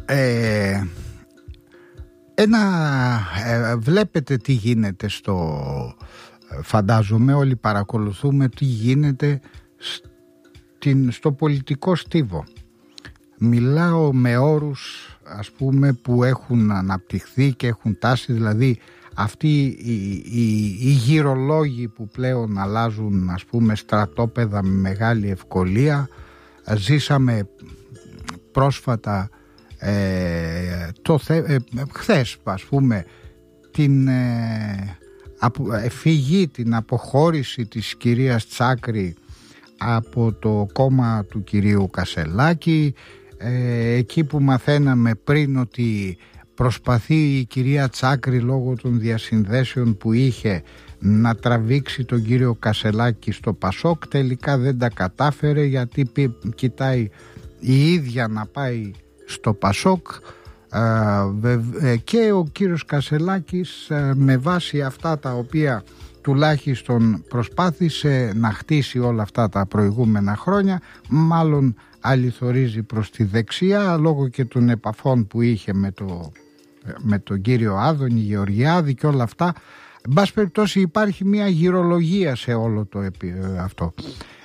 Βλέπετε τι γίνεται φαντάζομαι όλοι παρακολουθούμε τι γίνεται στο πολιτικό στίβο. Μιλάω με όρους ας πούμε που έχουν αναπτυχθεί και έχουν τάσει, δηλαδή αυτοί οι γυρολόγοι που πλέον αλλάζουν ας πούμε στρατόπεδα με μεγάλη ευκολία. Πρόσφατα χθες ας πούμε την φυγή, την αποχώρηση της κυρίας Τσάκρη από το κόμμα του κυρίου Κασελάκη, εκεί που μαθαίναμε πριν ότι προσπαθεί η κυρία Τσάκρη λόγω των διασυνδέσεων που είχε να τραβήξει τον κύριο Κασελάκη στο Πασόκ, τελικά δεν τα κατάφερε γιατί κοιτάει η ίδια να πάει στο Πασόκ, και ο κύριος Κασελάκης με βάση αυτά τα οποία τουλάχιστον προσπάθησε να χτίσει όλα αυτά τα προηγούμενα χρόνια, μάλλον αληθορίζει προς τη δεξιά λόγω και των επαφών που είχε με τον κύριο Άδωνη Γεωργιάδη και όλα αυτά. Εν πάση περιπτώσει υπάρχει μια γυρολογία σε όλο το αυτό.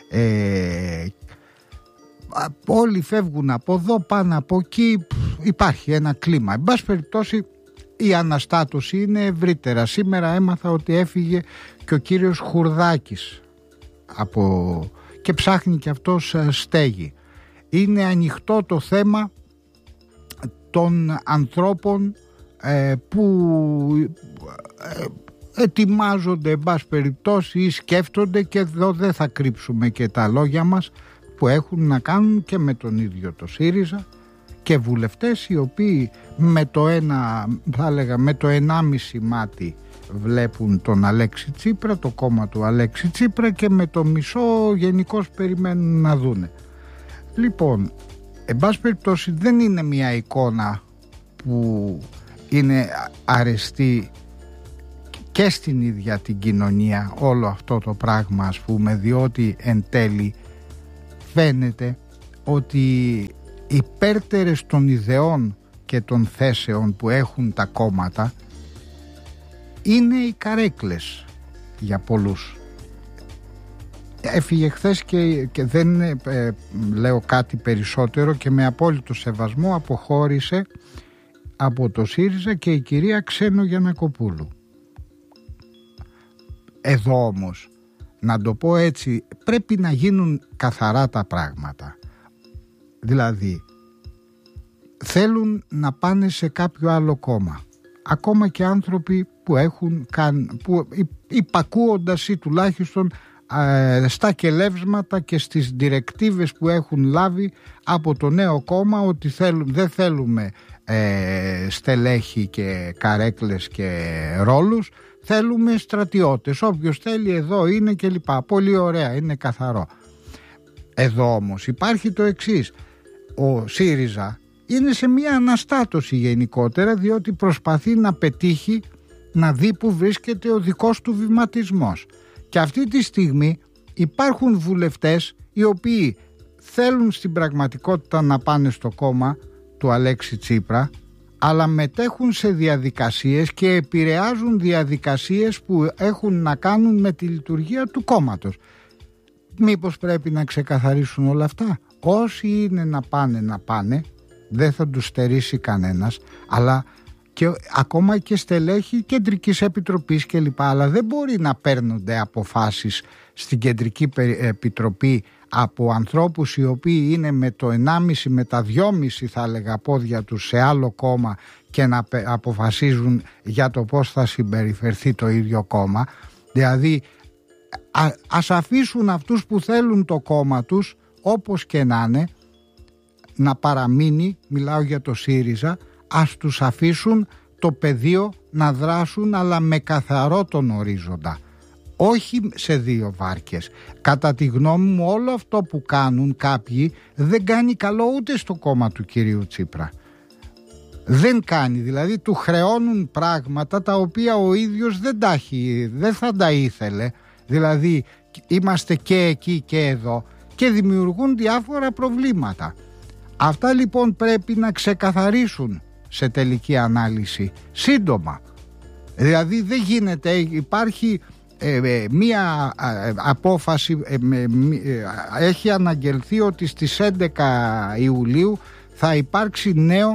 Όλοι φεύγουν από εδώ, πάνε από εκεί, υπάρχει ένα κλίμα. Εν πάση περιπτώσει η αναστάτωση είναι ευρύτερα. Σήμερα έμαθα ότι έφυγε και ο κύριος Χουρδάκης και ψάχνει και αυτός στέγη. Είναι ανοιχτό το θέμα των ανθρώπων που ετοιμάζονται εν πάση περιπτώσει ή σκέφτονται, και εδώ δεν θα κρύψουμε και τα λόγια μας, που έχουν να κάνουν και με τον ίδιο το ΣΥΡΙΖΑ, και βουλευτές οι οποίοι με το 1,5 μάτι βλέπουν τον Αλέξη Τσίπρα, το κόμμα του Αλέξη Τσίπρα, και με το μισό γενικώς περιμένουν να δούνε. Λοιπόν, εν πάση περιπτώσει δεν είναι μια εικόνα που είναι αρεστή και στην ίδια την κοινωνία όλο αυτό το πράγμα ας πούμε, διότι εν τέλει φαίνεται ότι υπέρτερες των ιδεών και των θέσεων που έχουν τα κόμματα είναι οι καρέκλες για πολλούς. Έφυγε χθες και δεν λέω κάτι περισσότερο, και με απόλυτο σεβασμό αποχώρησε από το ΣΥΡΙΖΑ και η κυρία Ξένο Γιαννακοπούλου. Εδώ όμως, να το πω έτσι, πρέπει να γίνουν καθαρά τα πράγματα. Δηλαδή θέλουν να πάνε σε κάποιο άλλο κόμμα, ακόμα και άνθρωποι που υπακούοντας ή τουλάχιστον στα κελεύσματα και στις διρεκτίβες που έχουν λάβει από το νέο κόμμα, ότι δεν θέλουμε στελέχη και καρέκλες και ρόλους, θέλουμε στρατιώτες, όποιος θέλει εδώ είναι και λοιπά. Πολύ ωραία, είναι καθαρό. Εδώ όμως υπάρχει το εξής: ο ΣΥΡΙΖΑ είναι σε μια αναστάτωση γενικότερα, διότι προσπαθεί να πετύχει, να δει που βρίσκεται ο δικός του βηματισμός. Και αυτή τη στιγμή υπάρχουν βουλευτές οι οποίοι θέλουν στην πραγματικότητα να πάνε στο κόμμα του Αλέξη Τσίπρα, αλλά μετέχουν σε διαδικασίες και επηρεάζουν διαδικασίες που έχουν να κάνουν με τη λειτουργία του κόμματος. Μήπως πρέπει να ξεκαθαρίσουν όλα αυτά? Όσοι είναι να πάνε, δεν θα τους στερήσει κανένας, αλλά και ακόμα και στελέχη κεντρικής επιτροπής κλπ. Αλλά δεν μπορεί να παίρνονται αποφάσεις στην κεντρική επιτροπή από ανθρώπους οι οποίοι είναι με το 1,5 με τα 2,5 θα έλεγα πόδια τους σε άλλο κόμμα, και να αποφασίζουν για το πώς θα συμπεριφερθεί το ίδιο κόμμα. Δηλαδή ας αφήσουν αυτούς που θέλουν το κόμμα τους, όπως και να είναι, να παραμείνει, μιλάω για το ΣΥΡΙΖΑ, ας τους αφήσουν το πεδίο να δράσουν, αλλά με καθαρό τον ορίζοντα, όχι σε δύο βάρκες. Κατά τη γνώμη μου όλο αυτό που κάνουν κάποιοι δεν κάνει καλό ούτε στο κόμμα του κυρίου Τσίπρα. Δεν κάνει, δηλαδή του χρεώνουν πράγματα τα οποία ο ίδιος δεν θα τα ήθελε. Δηλαδή είμαστε και εκεί και εδώ, και δημιουργούν διάφορα προβλήματα. Αυτά λοιπόν πρέπει να ξεκαθαρίσουν σε τελική ανάλυση σύντομα. Δηλαδή δεν γίνεται, υπάρχει μία απόφαση, έχει αναγγελθεί ότι στις 11 Ιουλίου θα υπάρξει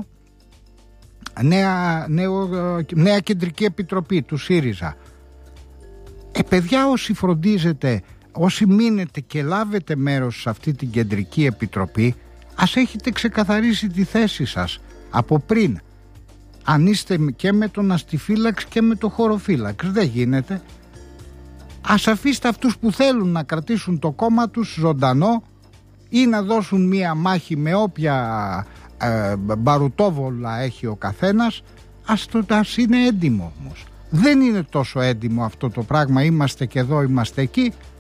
νέα κεντρική επιτροπή του ΣΥΡΙΖΑ. Παιδιά, όσοι φροντίζετε, όσοι μείνετε και λάβετε μέρος σε αυτή την κεντρική επιτροπή, ας έχετε ξεκαθαρίσει τη θέση σας από πριν. Αν είστε και με τον αστιφύλαξ και με τον χωροφύλαξ, δεν γίνεται. Ας αφήστε αυτούς που θέλουν να κρατήσουν το κόμμα τους ζωντανό ή να δώσουν μία μάχη με όποια μπαρουτόβολα έχει ο καθένας. Ας είναι έντιμο όμως. Δεν είναι τόσο έντιμο αυτό το πράγμα, είμαστε και εδώ, είμαστε εκεί.